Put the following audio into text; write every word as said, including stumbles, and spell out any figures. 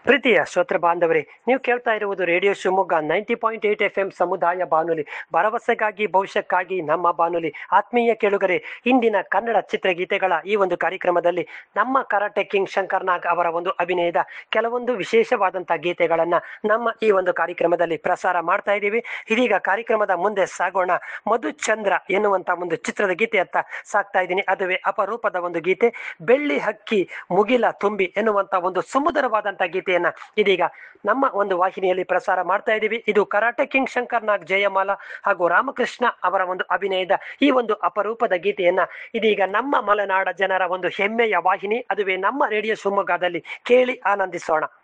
ಪ್ರೀತಿಯ ಶ್ರೋತೃ ಬಾಂಧವರೇ, ನೀವು ಕೇಳ್ತಾ ಇರುವುದು radio Shivamogga ninety point eight F M ಸಮುದಾಯ ಬಾನುಲಿ, ಭರವಸೆಗಾಗಿ ಭವಿಷ್ಯಕ್ಕಾಗಿ ನಮ್ಮ ಬಾನುಲಿ. ಆತ್ಮೀಯ ಕೇಳುಗರೆ, ಇಂದಿನ ಕನ್ನಡ ಚಿತ್ರಗೀತೆಗಳ ಈ ಒಂದು ಕಾರ್ಯಕ್ರಮದಲ್ಲಿ ನಮ್ಮ ಕರಾಟೆ ಕಿಂಗ್ ಶಂಕರ್ ನಾಗ್ ಅವರ ಒಂದು ಅಭಿನಯದ ಕೆಲವೊಂದು ವಿಶೇಷವಾದಂತಹ ಗೀತೆಗಳನ್ನ ನಮ್ಮ ಈ ಒಂದು ಕಾರ್ಯಕ್ರಮದಲ್ಲಿ ಪ್ರಸಾರ ಮಾಡ್ತಾ ಇದ್ದೀವಿ. ಇದೀಗ ಕಾರ್ಯಕ್ರಮದ ಮುಂದೆ ಸಾಗೋಣ. ಮಧುಚಂದ್ರ ಎನ್ನುವಂತ ಒಂದು ಚಿತ್ರದ ಗೀತೆಯತ್ತ ಸಾಕ್ತಾ ಇದ್ದೀನಿ. ಅದುವೇ ಅಪರೂಪದ ಒಂದು ಗೀತೆ, ಬೆಳ್ಳಿ ಹಕ್ಕಿ ಮುಗಿಲ ತುಂಬಿ ಎನ್ನುವಂತ ಒಂದು ಸುಮಧುರವಾದಂತಹ ಗೀತೆಯನ್ನ ಇದೀಗ ನಮ್ಮ ಒಂದು ವಾಹಿನಿಯಲ್ಲಿ ಪ್ರಸಾರ ಮಾಡ್ತಾ ಇದ್ದೀವಿ. ಇದು ಕರಾಟೆ ಕಿಂಗ್ ಶಂಕರ್ ನಾಗ್, ಜಯಮಾಲಾ ಹಾಗೂ ರಾಮಕೃಷ್ಣ ಅವರ ಒಂದು ಅಭಿನಯದ ಈ ಒಂದು ಅಪರೂಪದ ಗೀತೆಯನ್ನ ಇದೀಗ ನಮ್ಮ ಮಲೆನಾಡ ಜನರ ಒಂದು ಹೆಮ್ಮೆಯ ವಾಹಿನಿ, ಅದುವೇ ನಮ್ಮ ರೇಡಿಯೋ ಶಿವಮೊಗ್ಗದಲ್ಲಿ ಕೇಳಿ ಆನಂದಿಸೋಣ.